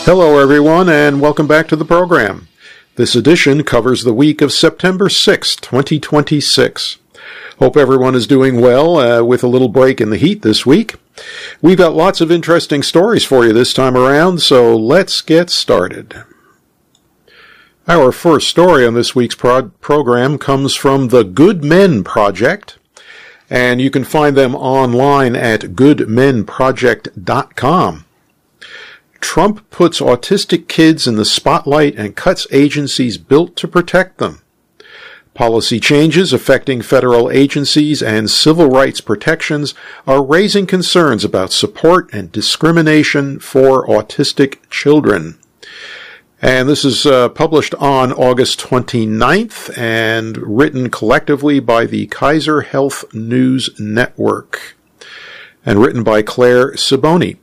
Hello, everyone, and welcome back to the program. This edition covers the week of September 6, 2026. Hope everyone is doing well with a little break in the heat this week. We've got lots of interesting stories for you this time around, so let's get started. Our first story on this week's program comes from the Good Men Project, and you can find them online at goodmenproject.com. Trump puts autistic kids in the spotlight and cuts agencies built to protect them. Policy changes affecting federal agencies and civil rights protections are raising concerns about support and discrimination for autistic children. And this is published on August 29th and written collectively by the Kaiser Health News Network and written by Claire Siboni.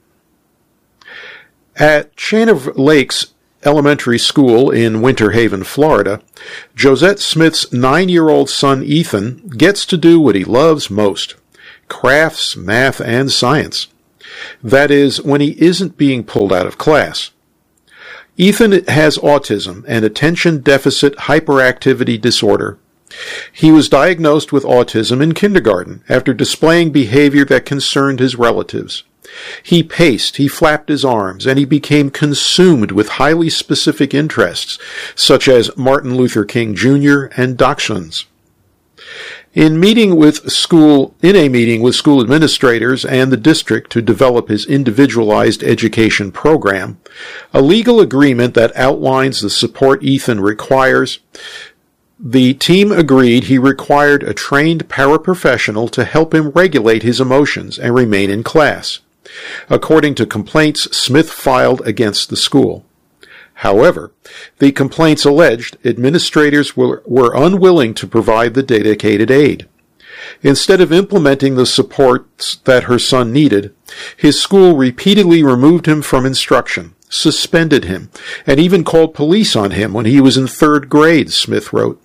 At Chain of Lakes Elementary School in Winter Haven, Florida, Josette Smith's 9-year-old son Ethan gets to do what he loves most: crafts, math, and science. That is, when he isn't being pulled out of class. Ethan has autism and attention deficit hyperactivity disorder. He was diagnosed with autism in kindergarten after displaying behavior that concerned his relatives. He paced, he flapped his arms, and he became consumed with highly specific interests, such as Martin Luther King Jr. and dachshunds. In a meeting with school administrators and the district to develop his individualized education program, a legal agreement that outlines the support Ethan requires, the team agreed he required a trained paraprofessional to help him regulate his emotions and remain in class, according to complaints Smith filed against the school. However, the complaints alleged administrators were unwilling to provide the dedicated aid. Instead of implementing the supports that her son needed, his school repeatedly removed him from instruction, suspended him, and even called police on him when he was in 3rd grade, Smith wrote.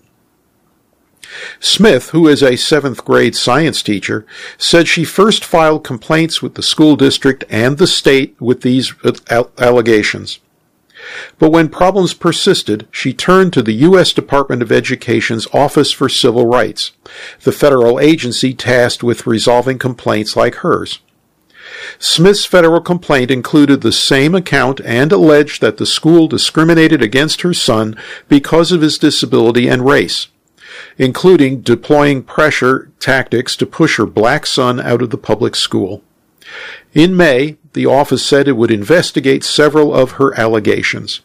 Smith, who is a 7th grade science teacher, said she first filed complaints with the school district and the state with these allegations. But when problems persisted, she turned to the U.S. Department of Education's Office for Civil Rights, the federal agency tasked with resolving complaints like hers. Smith's federal complaint included the same account and alleged that the school discriminated against her son because of his disability and race, including deploying pressure tactics to push her black son out of the public school. In May, the office said it would investigate several of her allegations.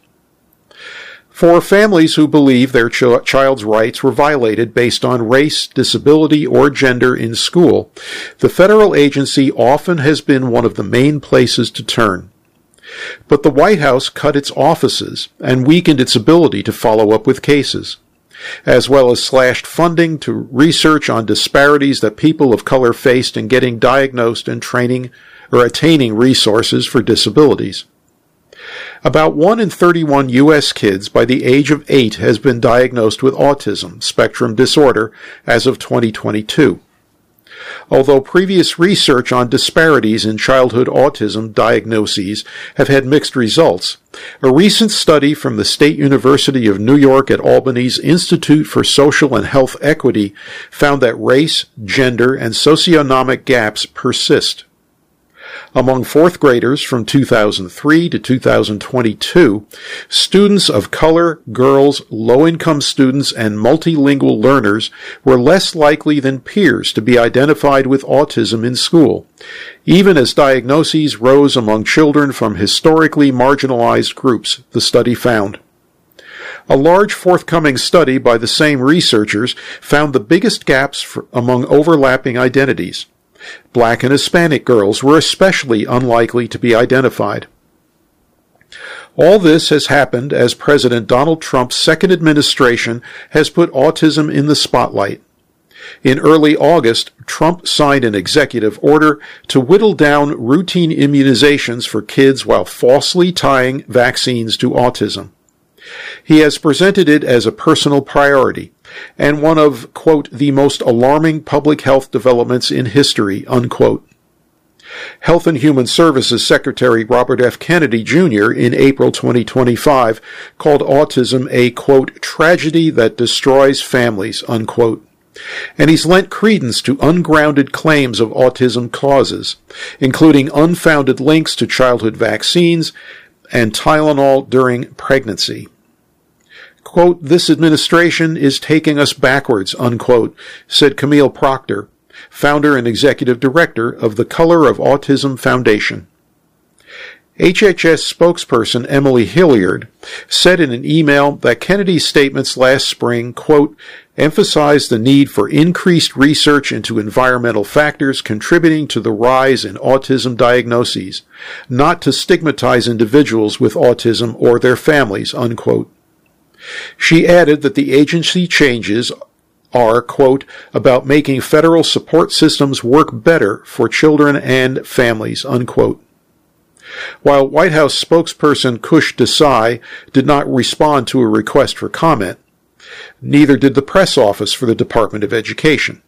For families who believe their child's rights were violated based on race, disability, or gender in school, the federal agency often has been one of the main places to turn. But the White House cut its offices and weakened its ability to follow up with cases, as well as slashed funding to research on disparities that people of color faced in getting diagnosed and training or attaining resources for disabilities. About 1 in 31 U.S. kids by the age of 8 has been diagnosed with autism spectrum disorder as of 2022. Although previous research on disparities in childhood autism diagnoses have had mixed results, a recent study from the State University of New York at Albany's Institute for Social and Health Equity found that race, gender, and socioeconomic gaps persist. Among 4th graders from 2003 to 2022, students of color, girls, low-income students, and multilingual learners were less likely than peers to be identified with autism in school, even as diagnoses rose among children from historically marginalized groups, the study found. A large forthcoming study by the same researchers found the biggest gaps among overlapping identities. Black and Hispanic girls were especially unlikely to be identified. All this has happened as President Donald Trump's second administration has put autism in the spotlight. In early August, Trump signed an executive order to whittle down routine immunizations for kids while falsely tying vaccines to autism. He has presented it as a personal priority and one of, quote, the most alarming public health developments in history, unquote. Health and Human Services Secretary Robert F. Kennedy, Jr., in April 2025, called autism a, quote, tragedy that destroys families, unquote. And he's lent credence to ungrounded claims of autism causes, including unfounded links to childhood vaccines and Tylenol during pregnancy. Quote, this administration is taking us backwards, unquote, said Camille Proctor, founder and executive director of the Color of Autism Foundation. HHS spokesperson Emily Hilliard said in an email that Kennedy's statements last spring, quote, emphasized the need for increased research into environmental factors contributing to the rise in autism diagnoses, not to stigmatize individuals with autism or their families, unquote. She added that the agency changes are, quote, about making federal support systems work better for children and families, unquote. While White House spokesperson Kush Desai did not respond to a request for comment, neither did the press office for the Department of Education.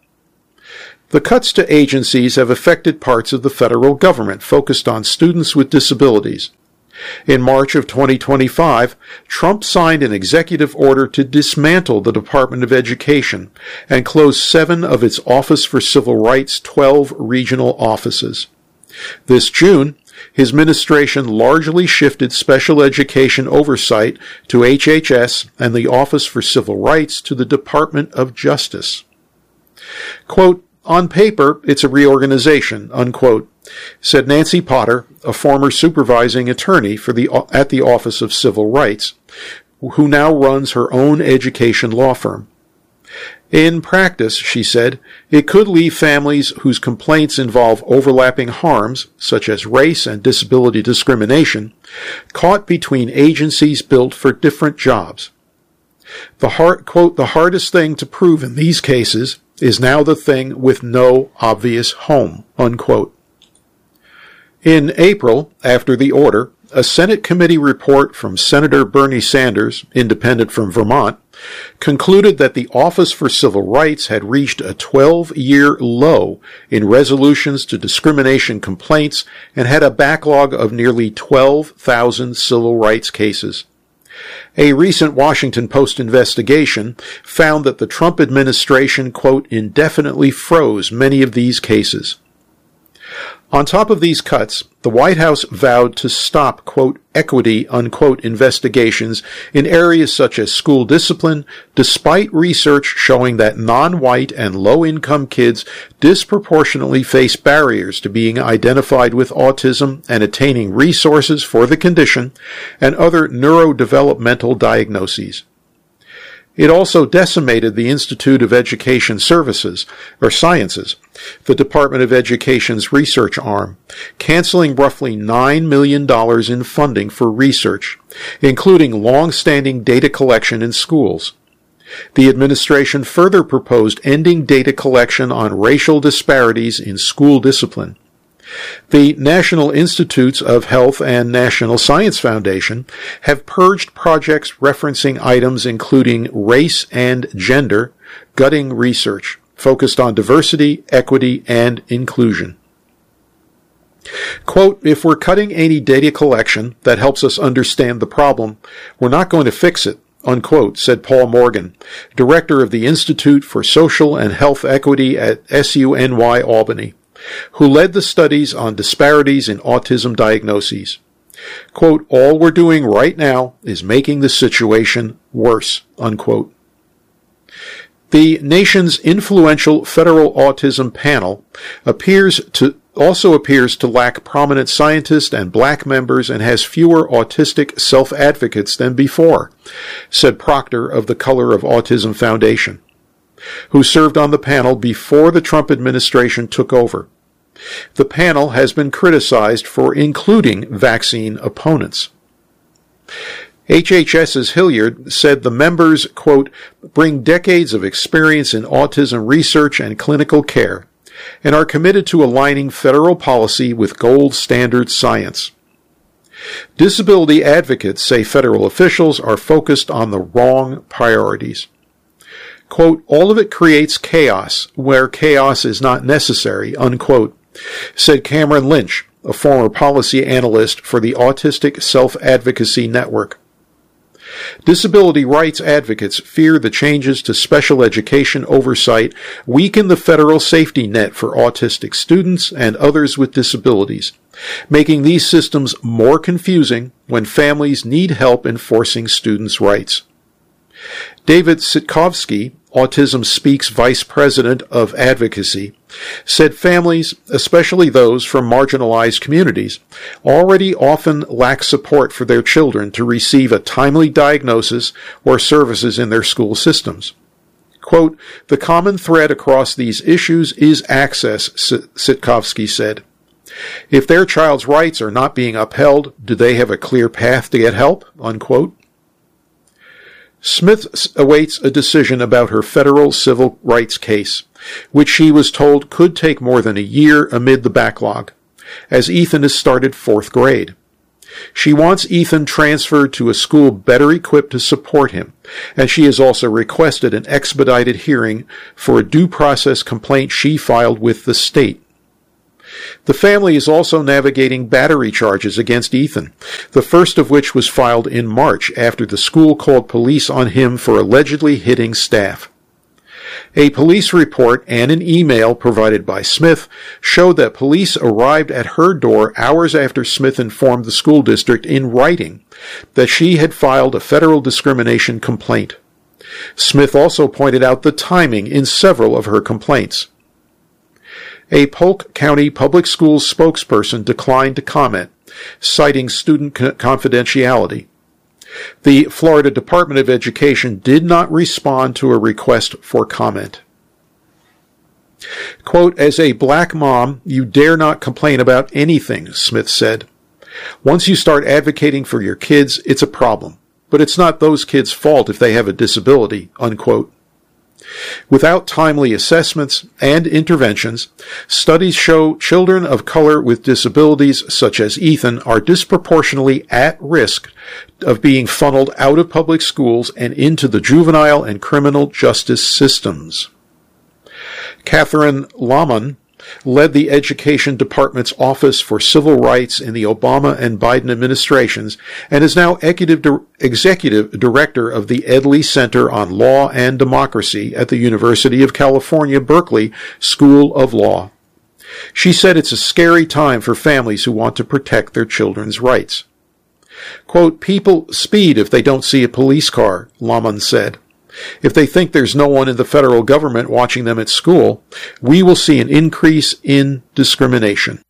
The cuts to agencies have affected parts of the federal government focused on students with disabilities. In March of 2025, Trump signed an executive order to dismantle the Department of Education and close 7 of its Office for Civil Rights' 12 regional offices. This June, his administration largely shifted special education oversight to HHS and the Office for Civil Rights to the Department of Justice. Quote, on paper, it's a reorganization, unquote, said Nancy Potter, a former supervising attorney at the Office of Civil Rights, who now runs her own education law firm. In practice, she said, it could leave families whose complaints involve overlapping harms, such as race and disability discrimination, caught between agencies built for different jobs. Quote, the hardest thing to prove in these cases is now the thing with no obvious home, unquote. In April, after the order, a Senate committee report from Senator Bernie Sanders, independent from Vermont, concluded that the Office for Civil Rights had reached a 12-year low in resolutions to discrimination complaints and had a backlog of nearly 12,000 civil rights cases. A recent Washington Post investigation found that the Trump administration, quote, indefinitely froze many of these cases. On top of these cuts, the White House vowed to stop, quote, equity, unquote, investigations in areas such as school discipline, despite research showing that non-white and low-income kids disproportionately face barriers to being identified with autism and attaining resources for the condition and other neurodevelopmental diagnoses. It also decimated the Institute of Education Sciences, the Department of Education's research arm, canceling roughly $9 million in funding for research, including long-standing data collection in schools. The administration further proposed ending data collection on racial disparities in school discipline. The National Institutes of Health and National Science Foundation have purged projects referencing items including race and gender, gutting research focused on diversity, equity, and inclusion. Quote, if we're cutting any data collection that helps us understand the problem, we're not going to fix it, unquote, said Paul Morgan, director of the Institute for Social and Health Equity at SUNY Albany, who led the studies on disparities in autism diagnoses. Quote, all we're doing right now is making the situation worse, unquote. The nation's influential federal autism panel also appears to lack prominent scientists and black members and has fewer autistic self-advocates than before, said Proctor of the Color of Autism Foundation, who served on the panel before the Trump administration took over. The panel has been criticized for including vaccine opponents. HHS's Hilliard said the members, quote, bring decades of experience in autism research and clinical care and are committed to aligning federal policy with gold standard science. Disability advocates say federal officials are focused on the wrong priorities. Quote, all of it creates chaos where chaos is not necessary, unquote, said Cameron Lynch, a former policy analyst for the Autistic Self-Advocacy Network. Disability rights advocates fear the changes to special education oversight weaken the federal safety net for autistic students and others with disabilities, making these systems more confusing when families need help enforcing students' rights. David Sitkovsky, Autism Speaks Vice President of Advocacy, said families, especially those from marginalized communities, already often lack support for their children to receive a timely diagnosis or services in their school systems. Quote, "The common thread across these issues is access," Sitkovsky said. "If their child's rights are not being upheld, do they have a clear path to get help?" Unquote. Smith awaits a decision about her federal civil rights case, which she was told could take more than a year amid the backlog, as Ethan has started 4th grade. She wants Ethan transferred to a school better equipped to support him, and she has also requested an expedited hearing for a due process complaint she filed with the state. The family is also navigating battery charges against Ethan, the first of which was filed in March after the school called police on him for allegedly hitting staff. A police report and an email provided by Smith showed that police arrived at her door hours after Smith informed the school district in writing that she had filed a federal discrimination complaint. Smith also pointed out the timing in several of her complaints. A Polk County Public Schools spokesperson declined to comment, citing student confidentiality. The Florida Department of Education did not respond to a request for comment. Quote, "As a black mom, you dare not complain about anything," Smith said. "Once you start advocating for your kids, it's a problem. But it's not those kids' fault if they have a disability," unquote. Without timely assessments and interventions, studies show children of color with disabilities such as Ethan are disproportionately at risk of being funneled out of public schools and into the juvenile and criminal justice systems. Catherine Lamon led the Education Department's Office for Civil Rights in the Obama and Biden administrations and is now executive director of the Edley Center on Law and Democracy at the University of California, Berkeley School of Law. She said it's a scary time for families who want to protect their children's rights. Quote, "People speed if they don't see a police car," Lamon said. "If they think there's no one in the federal government watching them at school, we will see an increase in discrimination."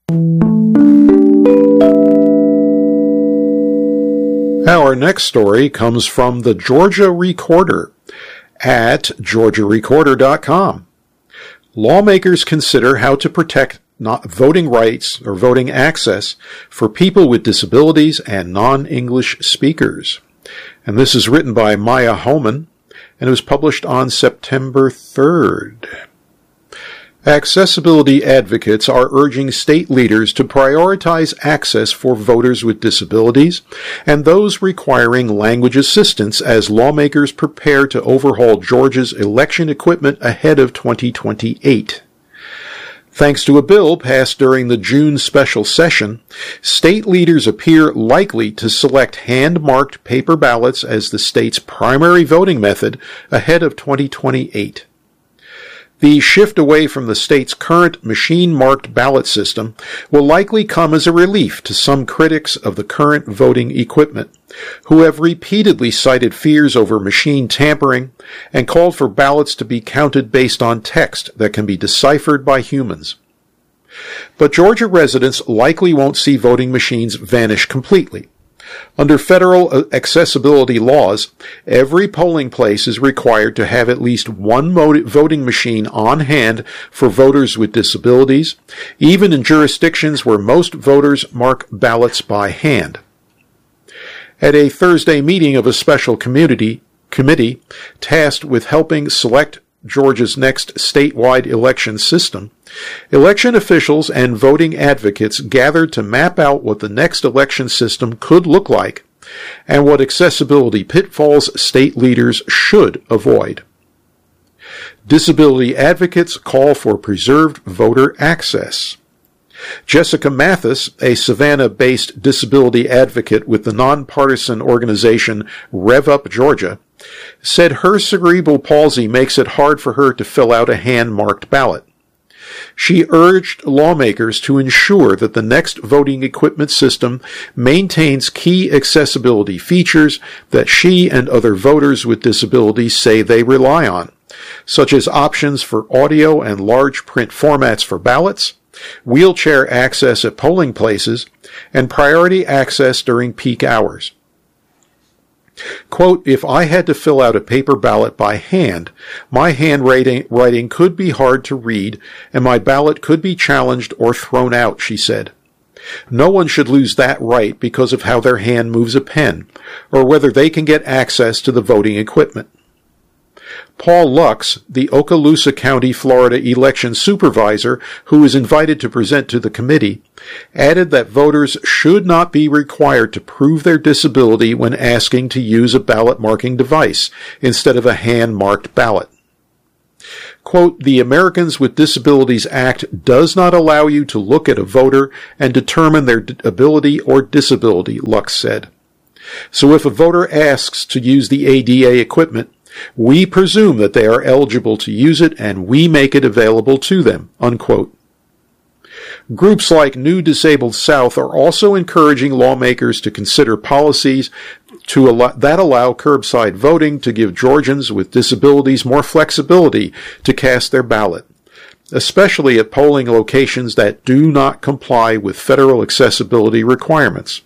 Our next story comes from the Georgia Recorder at georgiarecorder.com. Lawmakers consider how to protect voting rights or voting access for people with disabilities and non-English speakers. And this is written by Maya Homan, and it was published on September 3rd. Accessibility advocates are urging state leaders to prioritize access for voters with disabilities and those requiring language assistance as lawmakers prepare to overhaul Georgia's election equipment ahead of 2028. Thanks to a bill passed during the June special session, state leaders appear likely to select hand-marked paper ballots as the state's primary voting method ahead of 2028. The shift away from the state's current machine-marked ballot system will likely come as a relief to some critics of the current voting equipment, who have repeatedly cited fears over machine tampering and called for ballots to be counted based on text that can be deciphered by humans. But Georgia residents likely won't see voting machines vanish completely. Under federal accessibility laws, every polling place is required to have at least one voting machine on hand for voters with disabilities, even in jurisdictions where most voters mark ballots by hand. At a Thursday meeting of a special committee tasked with helping select Georgia's next statewide election system, election officials and voting advocates gathered to map out what the next election system could look like and what accessibility pitfalls state leaders should avoid. Disability advocates call for preserved voter access. Jessica Mathis, a Savannah-based disability advocate with the nonpartisan organization Rev Up Georgia, said her cerebral palsy makes it hard for her to fill out a hand-marked ballot. She urged lawmakers to ensure that the next voting equipment system maintains key accessibility features that she and other voters with disabilities say they rely on, such as options for audio and large print formats for ballots, wheelchair access at polling places, and priority access during peak hours. Quote, if I had to fill out a paper ballot by hand, my handwriting could be hard to read, and my ballot could be challenged or thrown out, she said. No one should lose that right because of how their hand moves a pen, or whether they can get access to the voting equipment. Paul Lux, the Okaloosa County, Florida election supervisor who was invited to present to the committee, added that voters should not be required to prove their disability when asking to use a ballot marking device instead of a hand-marked ballot. Quote, the Americans with Disabilities Act does not allow you to look at a voter and determine their ability or disability, Lux said. So if a voter asks to use the ADA equipment, we presume that they are eligible to use it and we make it available to them, unquote. Groups like New Disabled South are also encouraging lawmakers to consider policies that allow curbside voting to give Georgians with disabilities more flexibility to cast their ballot, especially at polling locations that do not comply with federal accessibility requirements.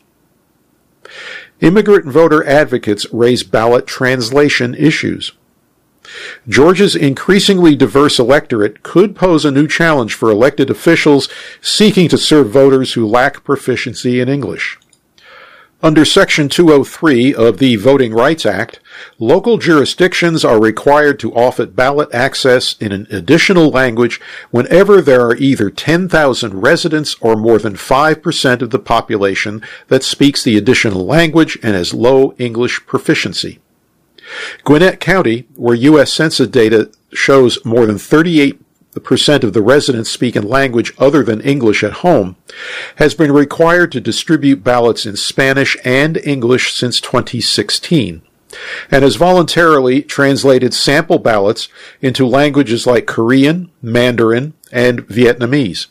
Immigrant voter advocates raise ballot translation issues. Georgia's increasingly diverse electorate could pose a new challenge for elected officials seeking to serve voters who lack proficiency in English. Under Section 203 of the Voting Rights Act, local jurisdictions are required to offer ballot access in an additional language whenever there are either 10,000 residents or more than 5% of the population that speaks the additional language and has low English proficiency. Gwinnett County, where U.S. Census data shows more than 38% of the residents speak a language other than English at home, has been required to distribute ballots in Spanish and English since 2016, and has voluntarily translated sample ballots into languages like Korean, Mandarin, and Vietnamese.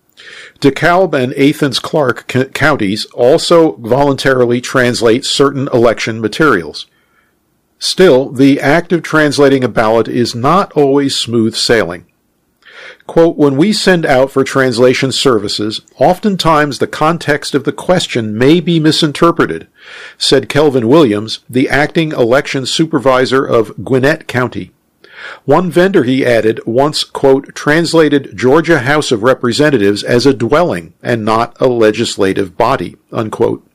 DeKalb and Athens-Clarke counties also voluntarily translate certain election materials. Still, the act of translating a ballot is not always smooth sailing. Quote, when we send out for translation services, oftentimes the context of the question may be misinterpreted, said Kelvin Williams, the acting election supervisor of Gwinnett County. One vendor, he added, once, quote, translated Georgia House of Representatives as a dwelling and not a legislative body, unquote.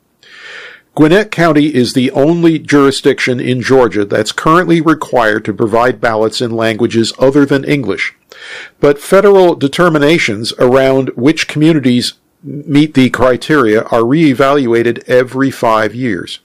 Gwinnett County is the only jurisdiction in Georgia that's currently required to provide ballots in languages other than English, but federal determinations around which communities meet the criteria are reevaluated every 5 years.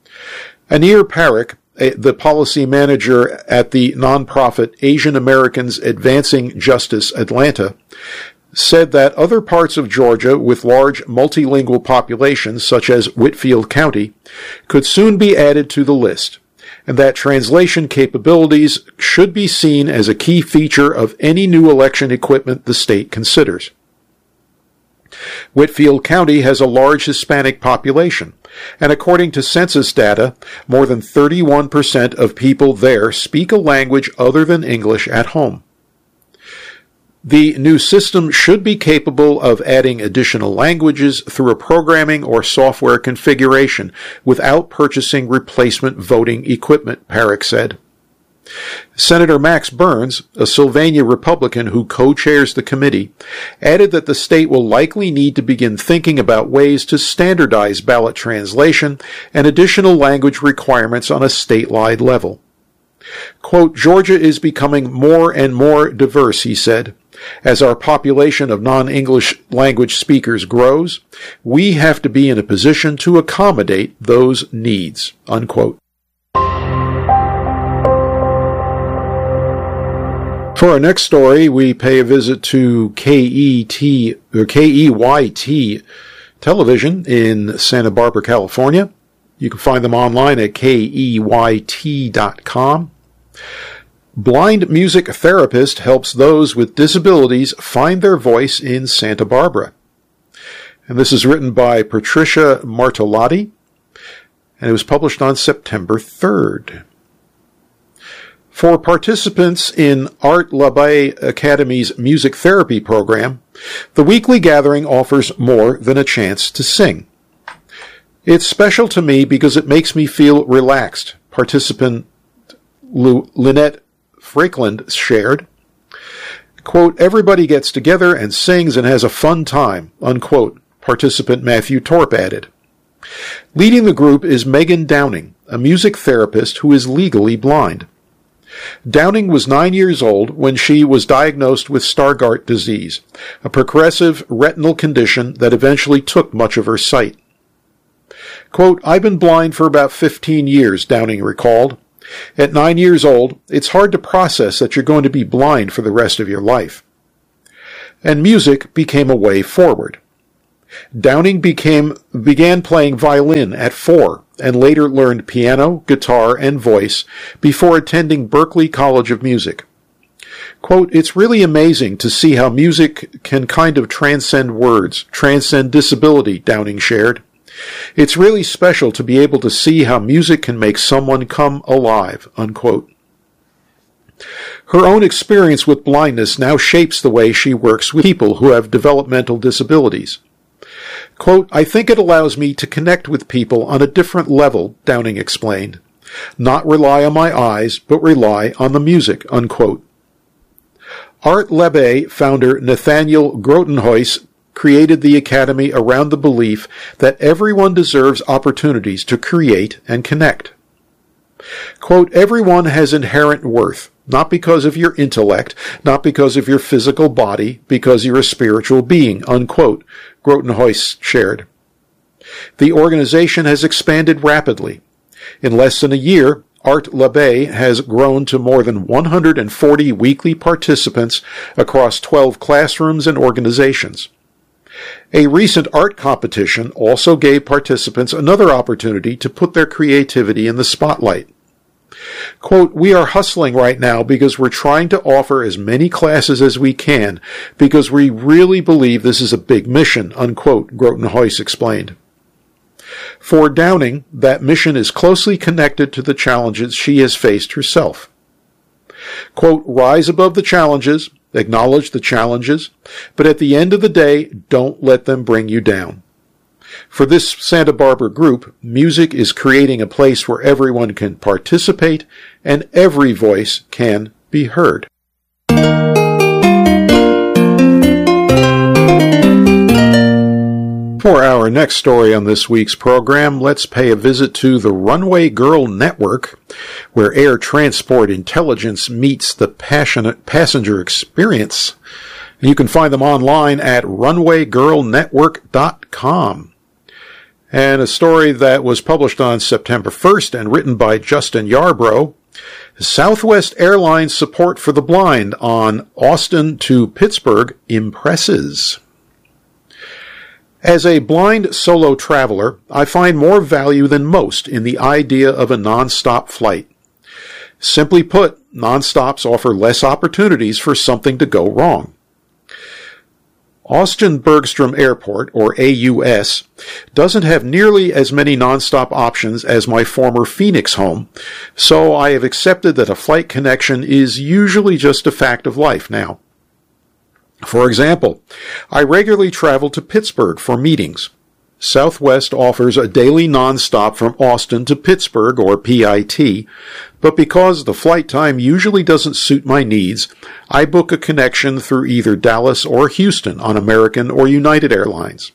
Anir Parekh, the policy manager at the nonprofit Asian Americans Advancing Justice Atlanta, said that other parts of Georgia with large multilingual populations, such as Whitfield County, could soon be added to the list, and that translation capabilities should be seen as a key feature of any new election equipment the state considers. Whitfield County has a large Hispanic population, and according to census data, more than 31% of people there speak a language other than English at home. The new system should be capable of adding additional languages through a programming or software configuration without purchasing replacement voting equipment, Parekh said. Senator Max Burns, a Sylvania Republican who co-chairs the committee, added that the state will likely need to begin thinking about ways to standardize ballot translation and additional language requirements on a statewide level. Quote, Georgia is becoming more and more diverse, he said. As our population of non-English language speakers grows, we have to be in a position to accommodate those needs, unquote. For our next story, we pay a visit to KEYT Television in Santa Barbara, California. You can find them online at KEYT.com. Blind music therapist helps those with disabilities find their voice in Santa Barbara. And this is written by Patricia Martellotti, and it was published on September 3rd. For participants in Art Labay Academy's music therapy program, the weekly gathering offers more than a chance to sing. It's special to me because it makes me feel relaxed, participant Lynette Frakeland shared. Quote, everybody gets together and sings and has a fun time, unquote, participant Matthew Torp added. Leading the group is Megan Downing, a music therapist who is legally blind. Downing was 9 years old when she was diagnosed with Stargardt disease, a progressive retinal condition that eventually took much of her sight. Quote, I've been blind for about 15 years, Downing recalled. At 9 years old, it's hard to process that you're going to be blind for the rest of your life. And music became a way forward. Downing began playing violin at 4 and later learned piano, guitar, and voice before attending Berklee College of Music. Quote, it's really amazing to see how music can kind of transcend words, transcend disability, Downing shared. It's really special to be able to see how music can make someone come alive, unquote. Her own experience with blindness now shapes the way she works with people who have developmental disabilities. Quote, I think it allows me to connect with people on a different level, Downing explained. Not rely on my eyes, but rely on the music, unquote. Art Labay founder Nathaniel Grotenhuis created the Academy around the belief that everyone deserves opportunities to create and connect. Quote, everyone has inherent worth, not because of your intellect, not because of your physical body, because you're a spiritual being, unquote, Grotenhuis shared. The organization has expanded rapidly. In less than a year, Art Labay has grown to more than 140 weekly participants across 12 classrooms and organizations. A recent art competition also gave participants another opportunity to put their creativity in the spotlight. Quote, we are hustling right now because we're trying to offer as many classes as we can because we really believe this is a big mission, unquote, Grotenhuis explained. For Downing, that mission is closely connected to the challenges she has faced herself. Quote, rise above the challenges, acknowledge the challenges, but at the end of the day, don't let them bring you down. For this Santa Barbara group, music is creating a place where everyone can participate and every voice can be heard. For our next story on this week's program, let's pay a visit to the Runway Girl Network, where air transport intelligence meets the passenger experience. You can find them online at runwaygirlnetwork.com. And a story that was published on September 1st and written by Justin Yarbrough, Southwest Airlines support for the blind on Austin to Pittsburgh impresses. As a blind solo traveler, I find more value than most in the idea of a nonstop flight. Simply put, nonstops offer less opportunities for something to go wrong. Austin Bergstrom Airport, or AUS, doesn't have nearly as many nonstop options as my former Phoenix home, so I have accepted that a flight connection is usually just a fact of life now. For example, I regularly travel to Pittsburgh for meetings. Southwest offers a daily nonstop from Austin to Pittsburgh, or PIT, but because the flight time usually doesn't suit my needs, I book a connection through either Dallas or Houston on American or United Airlines.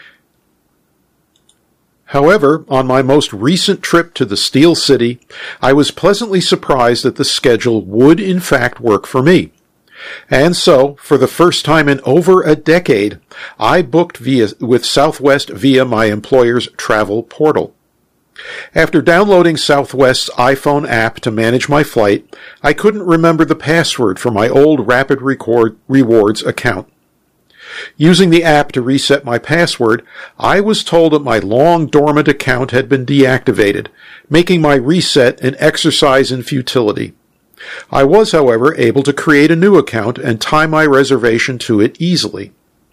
However, on my most recent trip to the Steel City, I was pleasantly surprised that the schedule would in fact work for me. And so, for the first time in over a decade, I booked with Southwest via my employer's travel portal. After downloading Southwest's iPhone app to manage my flight, I couldn't remember the password for my old Rapid Rewards account. Using the app to reset my password, I was told that my long-dormant account had been deactivated, making my reset an exercise in futility. I was, however, able to create a new account and tie my reservation to it easily.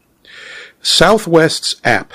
Southwest's app.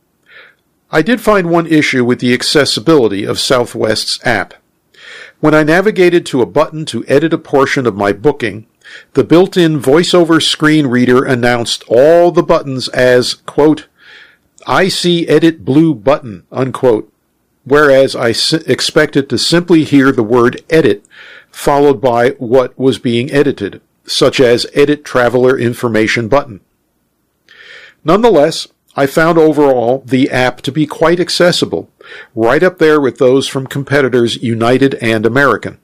I did find one issue with the accessibility of Southwest's app. When I navigated to a button to edit a portion of my booking, the built-in voiceover screen reader announced all the buttons as, quote, "I see edit blue button," unquote, whereas I expected to simply hear the word edit followed by what was being edited, such as edit traveler information button. Nonetheless, I found overall the app to be quite accessible, right up there with those from competitors United and American.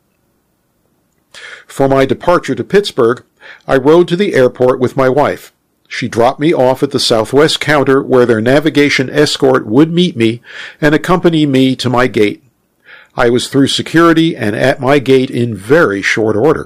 For my departure to Pittsburgh, I rode to the airport with my wife. She dropped me off at the Southwest counter where their navigation escort would meet me and accompany me to my gate. I was through security and at my gate in very short order.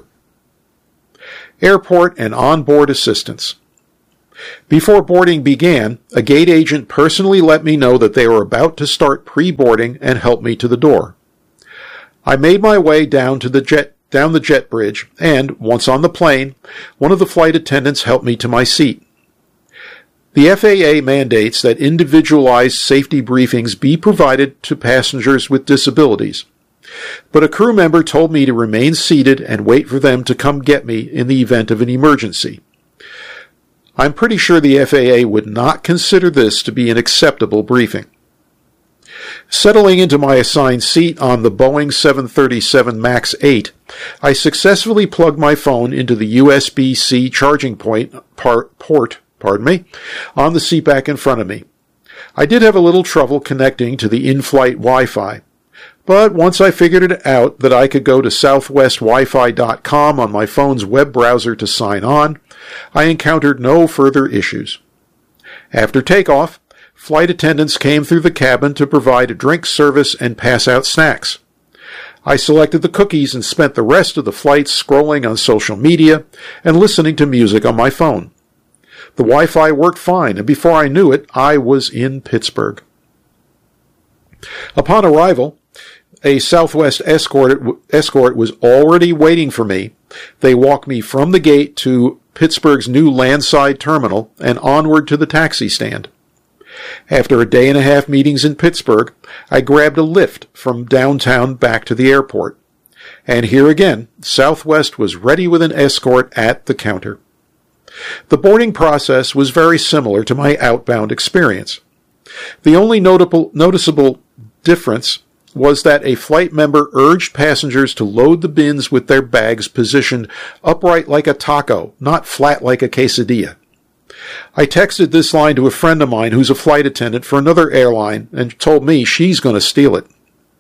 Airport and onboard assistance. Before boarding began, a gate agent personally let me know that they were about to start pre-boarding and helped me to the door. I made my way down the jet bridge, and, once on the plane, one of the flight attendants helped me to my seat. The FAA mandates that individualized safety briefings be provided to passengers with disabilities, but a crew member told me to remain seated and wait for them to come get me in the event of an emergency. I'm pretty sure the FAA would not consider this to be an acceptable briefing. Settling into my assigned seat on the Boeing 737 MAX 8, I successfully plugged my phone into the USB-C charging port on the seatback in front of me. I did have a little trouble connecting to the in-flight Wi-Fi, but once I figured it out that I could go to southwestwifi.com on my phone's web browser to sign on, I encountered no further issues. After takeoff, flight attendants came through the cabin to provide a drink service and pass out snacks. I selected the cookies and spent the rest of the flight scrolling on social media and listening to music on my phone. The Wi-Fi worked fine, and before I knew it, I was in Pittsburgh. Upon arrival, a Southwest escort was already waiting for me. They walked me from the gate to Pittsburgh's new landside terminal and onward to the taxi stand. After a day and a half meetings in Pittsburgh, I grabbed a lift from downtown back to the airport. And here again, Southwest was ready with an escort at the counter. The boarding process was very similar to my outbound experience. The only noticeable difference was that a flight member urged passengers to load the bins with their bags positioned upright like a taco, not flat like a quesadilla. I texted this line to a friend of mine who's a flight attendant for another airline and told me she's going to steal it.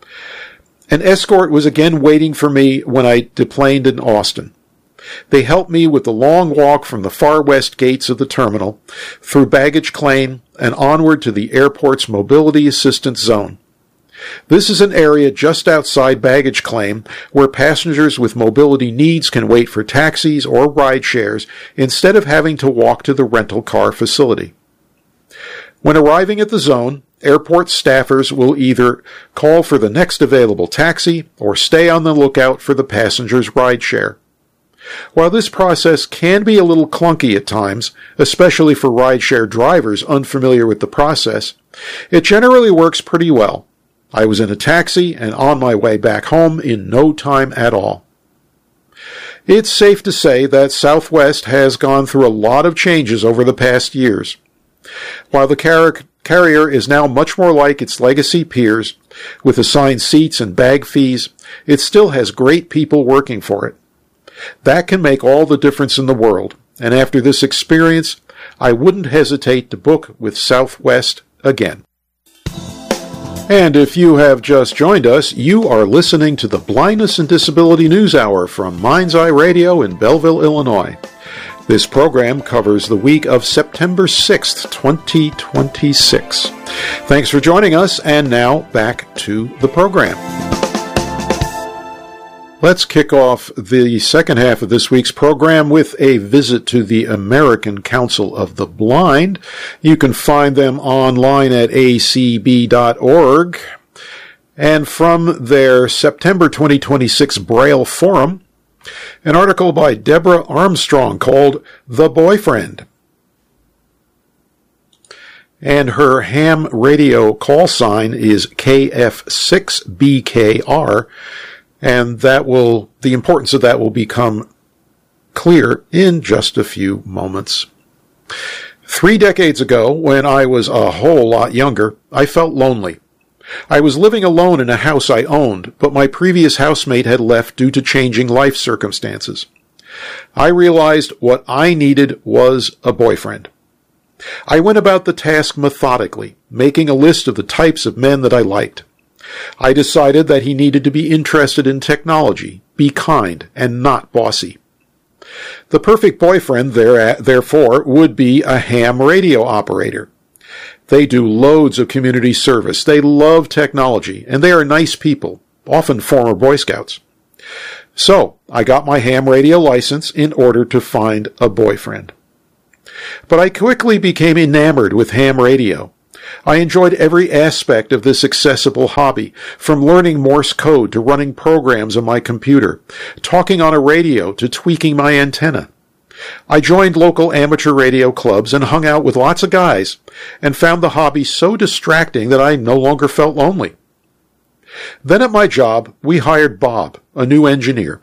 An escort was again waiting for me when I deplaned in Austin. They helped me with the long walk from the far west gates of the terminal, through baggage claim, and onward to the airport's mobility assistance zone. This is an area just outside baggage claim where passengers with mobility needs can wait for taxis or ride shares instead of having to walk to the rental car facility. When arriving at the zone, airport staffers will either call for the next available taxi or stay on the lookout for the passenger's ride share. While this process can be a little clunky at times, especially for rideshare drivers unfamiliar with the process, it generally works pretty well. I was in a taxi and on my way back home in no time at all. It's safe to say that Southwest has gone through a lot of changes over the past years. While the carrier is now much more like its legacy peers, with assigned seats and bag fees, it still has great people working for it. That can make all the difference in the world, and after this experience, I wouldn't hesitate to book with Southwest again. And if you have just joined us, you are listening to the Blindness and Disability News Hour from Mind's Eye Radio in Belleville, Illinois. This program covers the week of September 6th, 2026. Thanks for joining us, and now back to the program. Let's kick off the second half of this week's program with a visit to the American Council of the Blind. You can find them online at acb.org. And from their September 2026 Braille Forum, an article by Deborah Armstrong called The Boyfriend. And her ham radio call sign is KF6BKR, and the importance of that will become clear in just a few moments. 3 decades ago, when I was a whole lot younger, I felt lonely. I was living alone in a house I owned, but my previous housemate had left due to changing life circumstances. I realized what I needed was a boyfriend. I went about the task methodically, making a list of the types of men that I liked. I decided that he needed to be interested in technology, be kind, and not bossy. The perfect boyfriend, therefore, would be a ham radio operator. They do loads of community service. They love technology, and they are nice people, often former Boy Scouts. So, I got my ham radio license in order to find a boyfriend. But I quickly became enamored with ham radio. I enjoyed every aspect of this accessible hobby, from learning Morse code to running programs on my computer, talking on a radio to tweaking my antenna. I joined local amateur radio clubs and hung out with lots of guys, and found the hobby so distracting that I no longer felt lonely. Then at my job, we hired Bob, a new engineer.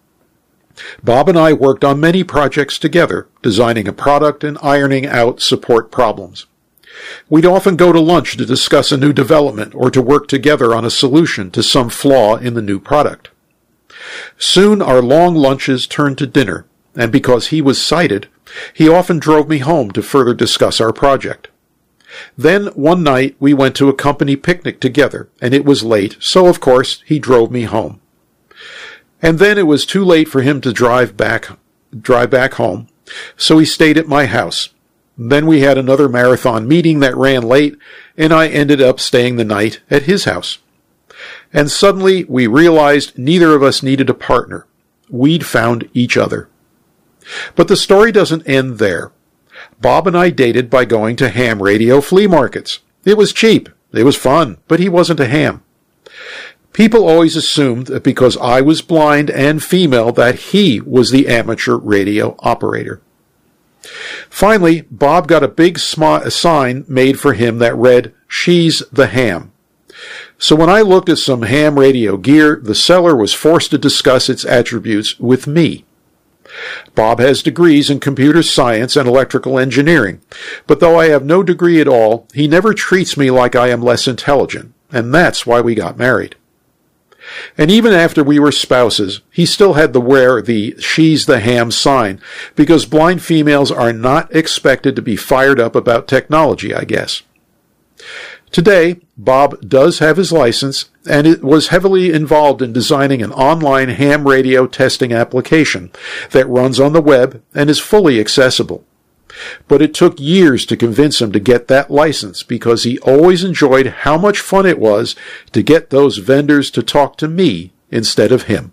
Bob and I worked on many projects together, designing a product and ironing out support problems. We'd often go to lunch to discuss a new development or to work together on a solution to some flaw in the new product. Soon our long lunches turned to dinner, and because he was sighted, he often drove me home to further discuss our project. Then, one night, we went to a company picnic together, and it was late, so of course, he drove me home. And then it was too late for him to drive back home, so he stayed at my house. Then we had another marathon meeting that ran late, and I ended up staying the night at his house. And suddenly, we realized neither of us needed a partner. We'd found each other. But the story doesn't end there. Bob and I dated by going to ham radio flea markets. It was cheap, it was fun, but he wasn't a ham. People always assumed that because I was blind and female that he was the amateur radio operator. Finally, Bob got a big sign made for him that read, "She's the ham." So when I looked at some ham radio gear, the seller was forced to discuss its attributes with me. Bob has degrees in computer science and electrical engineering, but though I have no degree at all, he never treats me like I am less intelligent, and that's why we got married. And even after we were spouses, he still had to wear the "She's the ham" sign, because blind females are not expected to be fired up about technology, I guess. Today, Bob does have his license, and it was heavily involved in designing an online ham radio testing application that runs on the web and is fully accessible. But it took years to convince him to get that license because he always enjoyed how much fun it was to get those vendors to talk to me instead of him.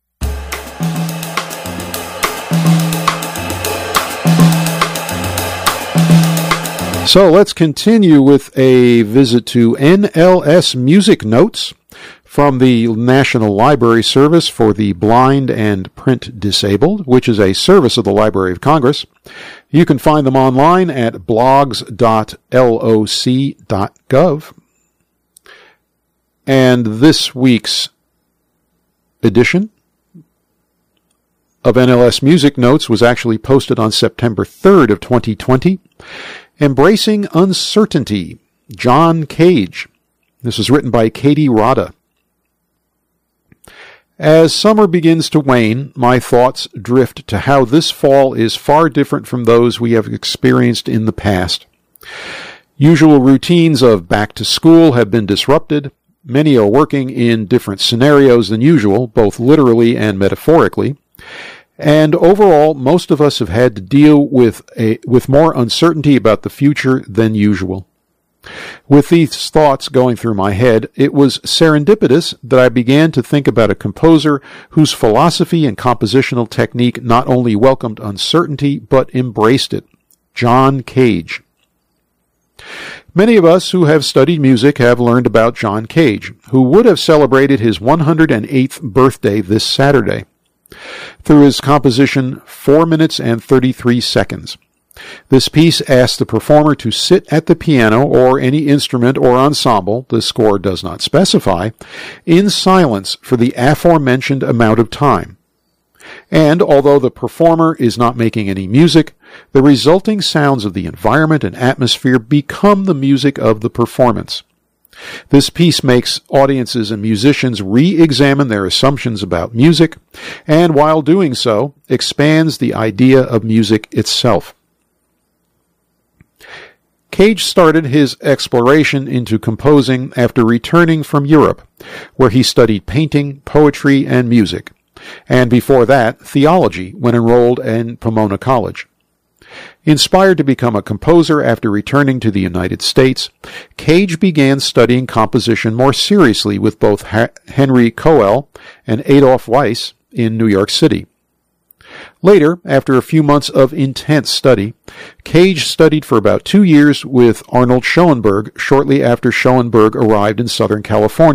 So let's continue with a visit to NLS Music Notes from the National Library Service for the Blind and Print Disabled, which is a service of the Library of Congress. You can find them online at blogs.loc.gov. And this week's edition of NLS Music Notes was actually posted on September 3rd of 2020. Embracing Uncertainty, John Cage. This was written by Katie Rada. As summer begins to wane, my thoughts drift to how this fall is far different from those we have experienced in the past. Usual routines of back to school have been disrupted. Many are working in different scenarios than usual, both literally and metaphorically. And overall, most of us have had to deal with more uncertainty about the future than usual. With these thoughts going through my head, it was serendipitous that I began to think about a composer whose philosophy and compositional technique not only welcomed uncertainty, but embraced it. John Cage. Many of us who have studied music have learned about John Cage, who would have celebrated his 108th birthday this Saturday, through his composition 4 minutes and 33 seconds. This piece asks the performer to sit at the piano or any instrument or ensemble, the score does not specify, in silence for the aforementioned amount of time. And although the performer is not making any music, the resulting sounds of the environment and atmosphere become the music of the performance. This piece makes audiences and musicians re-examine their assumptions about music, and while doing so, expands the idea of music itself. Cage started his exploration into composing after returning from Europe, where he studied painting, poetry, and music, and before that, theology when enrolled in Pomona College. Inspired to become a composer after returning to the United States, Cage began studying composition more seriously with both Henry Cowell and Adolf Weiss in New York City. Later, after a few months of intense study, Cage studied for about 2 years with Arnold Schoenberg shortly after Schoenberg arrived in Southern California.